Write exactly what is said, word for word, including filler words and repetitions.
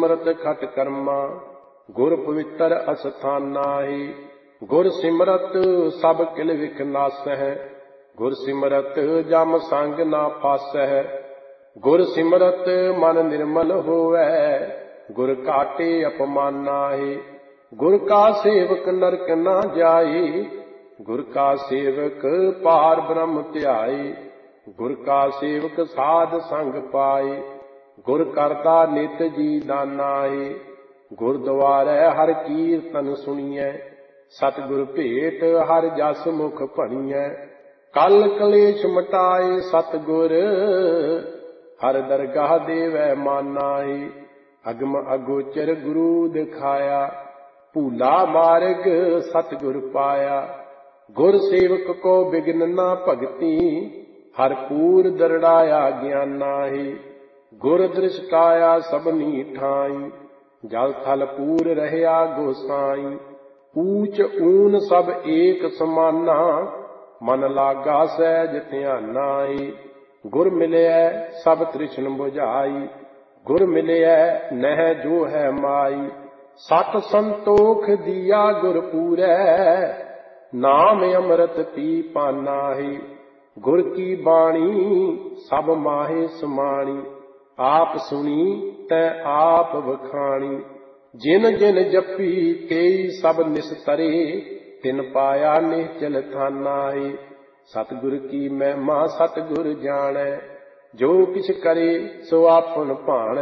सिमरत खट कर्मा, गुर पवित्र अस्थाना ही। गुर सिमरत सब किल विख नासै, गुर सिमरत जम संग ना फासै। गुर सिमरत मन निर्मल होवै, गुर काटे अपमाना ही। गुर का सेवक नरक ना जाई, गुर का सेवक पार ब्रह्म ध्याई। गुर का सेवक साध संग पाई, गुर करता नित जी दाना ही। गुरद्वारे हर कीर्तन सुनिए, सतगुर भेट हर जस मुख भणिए। कल कलेश मटाए सतगुर, हर दरगाह देवै माना ही। अगम अगोचर गुरु दिखाया, भूला मार्ग सतगुर पाया। गुर सेवक को बिघ्न ना भगति, हर पूर दरड़ाया ज्ञाना ही। गुर दृष्टाया सबनी ठाई, जल थल पूर रहया गोसाई। ऊच ऊन सब एक समाना, मन लागा सहज ध्याना ही। गुर मिलया सब तृष्ण बुझाई, गुर मिलया नह जो है माई। सत संतोख दिया गुर पूरै, नाम अमृत पी पाना ही। गुर की बाणी सब माहे समाणी, आप सुनी तै आप बखानी। जिन जिन जपी तेई सब निस्तरे, तिन पाया निश्चल थाना ही। सतगुर की महिमा सतगुर जानै, जो किछ करे सो आपन भाणै।